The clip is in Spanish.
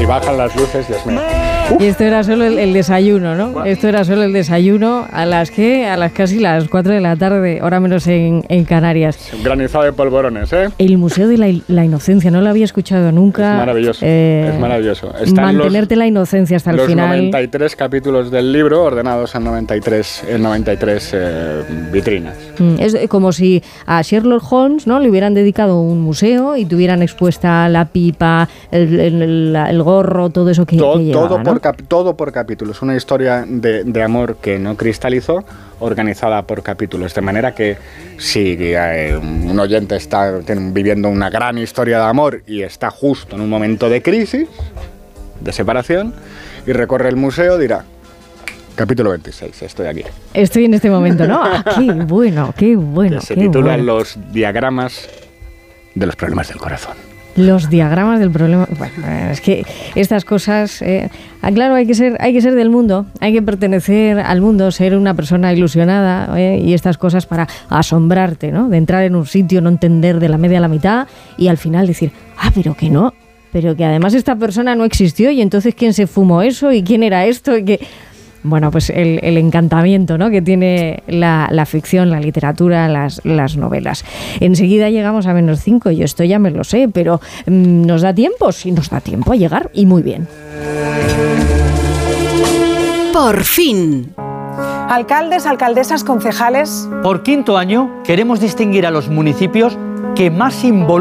si bajan las luces, Dios mío. Y esto era solo el desayuno, ¿no? Bueno. Esto era solo el desayuno a las casi las 4 de la tarde, hora menos en Canarias. Un granizado de polvorones, ¿eh? El Museo de la Inocencia, no lo había escuchado nunca. Es maravilloso, es maravilloso. Están mantenerte la inocencia hasta el final. Los 93 capítulos del libro ordenados en 93 vitrinas. Es como si a Sherlock Holmes, ¿no?, le hubieran dedicado un museo y tuvieran expuesta la pipa, el gorro, todo eso que llevaba, ¿no? Todo por capítulos. Una historia de amor que no cristalizó, organizada por capítulos. De manera que si un oyente está viviendo una gran historia de amor y está justo en un momento de crisis, de separación, y recorre el museo, dirá: capítulo 26, estoy aquí. Estoy en este momento, ¿no? Qué bueno. Que se titulan Los diagramas de los problemas del corazón. Los diagramas del problema. Bueno, es que estas cosas, claro, hay que ser del mundo, hay que pertenecer al mundo, ser una persona ilusionada, y estas cosas para asombrarte, ¿no? De entrar en un sitio, no entender de la media a la mitad y al final decir, pero que no, pero que además esta persona no existió y entonces ¿quién se fumó eso? ¿Y quién era esto? Y que... Bueno, pues el encantamiento, ¿no?, que tiene la ficción, la literatura, las novelas. Enseguida llegamos a -5, yo esto ya me lo sé, pero ¿nos da tiempo? Sí, nos da tiempo a llegar y muy bien. Por fin. Alcaldes, alcaldesas, concejales. Por quinto año queremos distinguir a los municipios que más involucran